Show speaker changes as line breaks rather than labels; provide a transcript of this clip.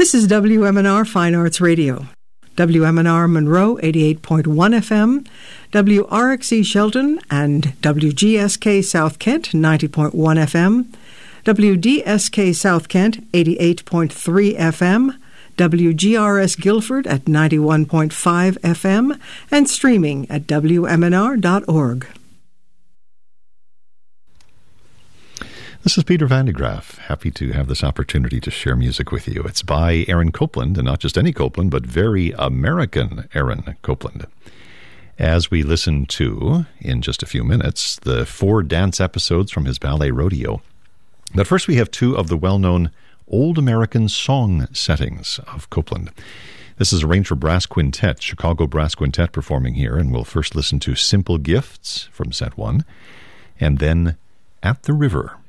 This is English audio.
This is WMNR Fine Arts Radio. WMNR Monroe 88.1 FM, WRXE Shelton and WGSK South Kent 90.1 FM, WDSK South Kent 88.3 FM, WGRS Guilford at 91.5 FM, and streaming at WMNR.org.
This is Peter Van de Graaff, happy to have this opportunity to share music with you. It's by Aaron Copland, and not just any Copland, but very American Aaron Copland. As we listen to, in just a few minutes, the 4 dance episodes from his ballet Rodeo. But first we have 2 of the well-known Old American song settings of Copland. This is arranged for brass quintet, Chicago Brass Quintet performing here, and we'll first listen to Simple Gifts from set 1, and then At the River.